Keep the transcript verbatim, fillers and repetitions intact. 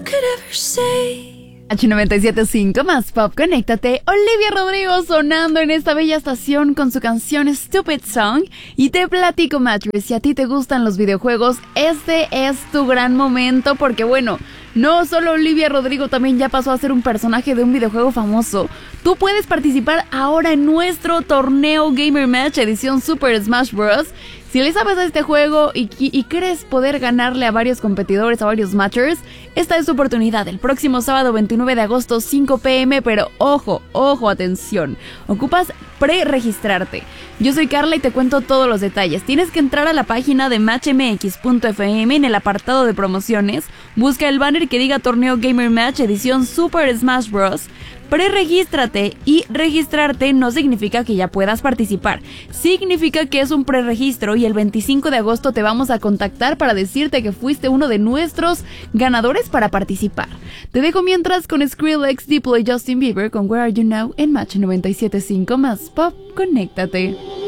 could ever say. H noventa y siete punto cinco más Pop, conéctate. Olivia Rodrigo sonando en esta bella estación con su canción Stupid Song. Y te platico, Mattress, si a ti te gustan los videojuegos, este es tu gran momento, porque bueno, no solo Olivia Rodrigo también ya pasó a ser un personaje de un videojuego famoso. Tú puedes participar ahora en nuestro torneo Gamer Match edición Super Smash Bros. Si le sabes a este juego y, y crees poder ganarle a varios competidores, a varios matchers, esta es tu oportunidad. El próximo sábado veintinueve de agosto, cinco pe eme, pero ojo, ojo, atención. Ocupas pre-registrarte. Yo soy Carla y te cuento todos los detalles. Tienes que entrar a la página de match m x punto f m en el apartado de promociones. Busca el banner que diga Torneo Gamer Match edición Super Smash Bros. Pre-regístrate, y registrarte no significa que ya puedas participar. Significa que es un preregistro y el veinticinco de agosto te vamos a contactar para decirte que fuiste uno de nuestros ganadores para participar. Te dejo mientras con Skrillex, Diplo y Justin Bieber con Where Are You Now en Match noventa y siete punto cinco más Pop, conéctate.